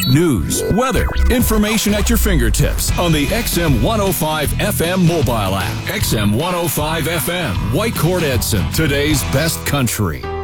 news, weather, information at your fingertips on the XM 105 FM mobile app. XM 105 FM, Whitecourt Edson, today's best country.